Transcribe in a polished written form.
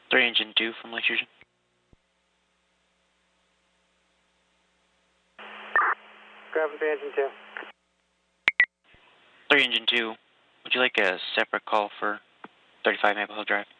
3 Engine 2 from Lake Fusion. Grab 3 Engine 2. 3 Engine 2, would you like a separate call for 35 Maple Hill Drive?